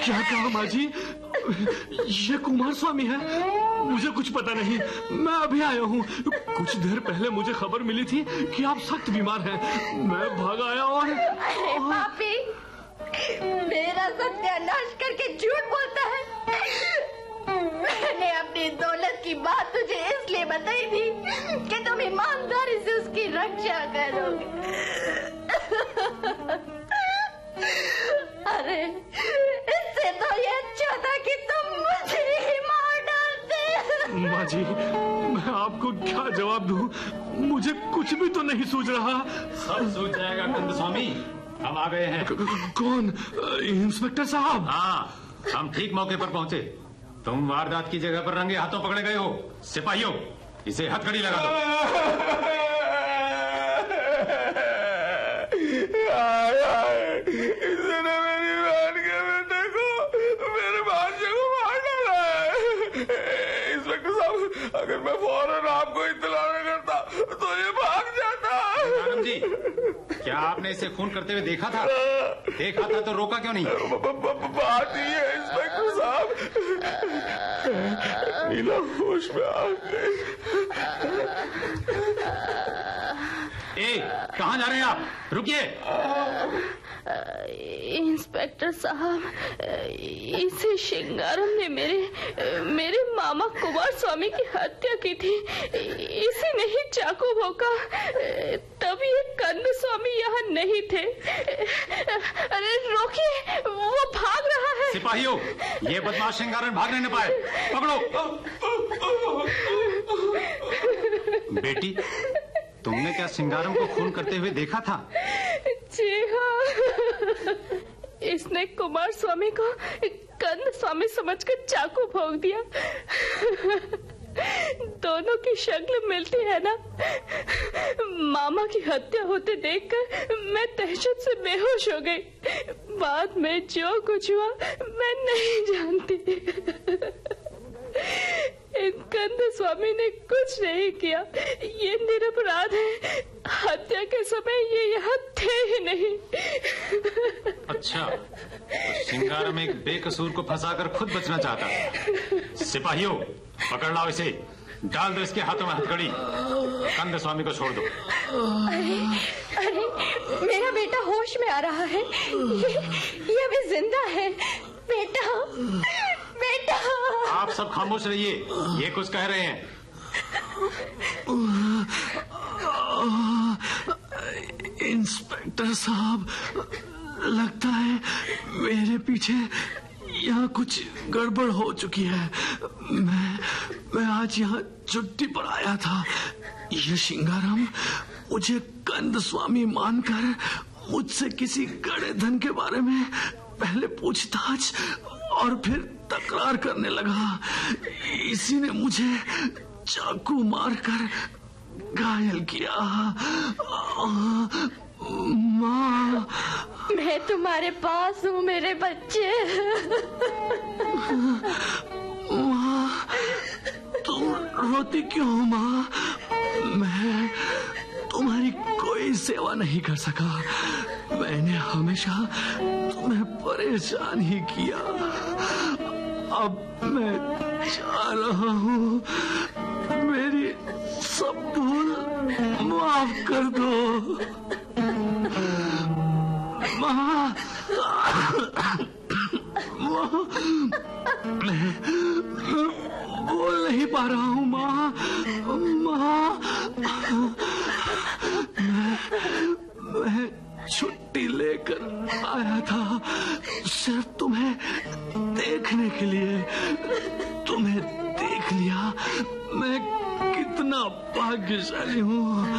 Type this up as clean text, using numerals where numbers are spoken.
क्या कहा माँ जी? ये कुमार स्वामी है? मुझे कुछ पता नहीं, मैं अभी आया हूँ। कुछ देर पहले मुझे खबर मिली थी कि आप सख्त बीमार हैं। मैं भाग आया और अरे पापी, मेरा सत्यानाश करके झूठ बोलता है। मैंने अपनी दौलत की बात तुझे इसलिए बताई थी कि तुम ईमानदारी से उसकी रक्षा करोगे। अरे इससे तो ये अच्छा था कि तुम मुझे ही मार डालते। माँ जी, मैं आपको क्या जवाब दूं? मुझे कुछ भी तो नहीं सूझ रहा। सब सूझ जाएगा कंद स्वामी, हम आ गए हैं। कौन? इंस्पेक्टर साहब? हाँ, हम ठीक मौके पर पहुंचे। तुम वारदात की जगह पर रंगे हाथों पकड़े गए हो। सिपाहियों, इसे हथकड़ी लगा दो। इसने मेरी बहन के बेटे को, मेरे भांजे को मार डाला है। इंस्पेक्टर साहब, अगर मैं फौरन आपको इत्तला न करता तो ये भाग जाता। आनंद जी, क्या आपने इसे खून करते हुए देखा था? देखा था तो रोका क्यों नहीं? बात ही है इंस्पेक्टर साहब, नीला होश में आ गई। कहाँ जा रहे हैं आप? रुकिए। इंस्पेक्टर साहब, इसे शिंगारम ने मेरे मामा कुमार स्वामी की हत्या की थी। इसी ने ही चाकू भोंका, तभी ये कंद स्वामी यहाँ नहीं थे। अरे रोकिए, वो भाग रहा है। सिपाहियों, ये बदमाश शिंगारम भागने न पाए, पकड़ो। बेटी, तुमने क्या सिंगारम को खून करते हुए देखा था? जी हाँ, इसने कुमार स्वामी को कंद स्वामी समझकर चाकू भोंक दिया। दोनों की शक्ल मिलती है ना। मामा की हत्या होते देखकर मैं दहशत से बेहोश हो गई। बाद में जो कुछ हुआ मैं नहीं जानती। कंद स्वामी ने कुछ नहीं किया, ये निरपराध है। हत्या के समय ये यहाँ थे ही नहीं। अच्छा, तो सिंगारम एक बेकसूर को फंसाकर खुद बचना चाहता है। सिपाहियों, पकड़ लाओ इसे, डाल दो इसके हाथों में हथकड़ी। कंद स्वामी को छोड़ दो। अरे, मेरा बेटा होश में आ रहा है। ये अभी जिंदा है। बेटा, बेटा। आप सब खामोश रहिए, ये कुछ कह रहे हैं। इंस्पेक्टर साहब, लगता है मेरे पीछे यहाँ कुछ गड़बड़ हो चुकी है। मैं आज यहाँ छुट्टी पर आया था। ये शिंगारम मुझे कंद स्वामी मानकर मुझसे किसी गड़े धन के बारे में पहले पूछताछ और फिर तकरार करने लगा। इसी ने मुझे चाकू मारकर घायल किया। माँ, मैं तुम्हारे पास हूँ मेरे बच्चे। माँ, तुम रोती क्यों हो माँ? मैं तुम्हारी कोई सेवा नहीं कर सका। मैंने हमेशा तुम्हें परेशान ही किया। अब मैं जा रहा हूँ, मेरी सब भूल माफ कर दो। माँ, मैं बोल नहीं पा रहा हूँ माँ। माँ, मैं छुट्टी लेकर आया था सिर्फ तुम्हें देखने के लिए। तुम्हें देख लिया, मैं कितना भाग्यशाली हूँ।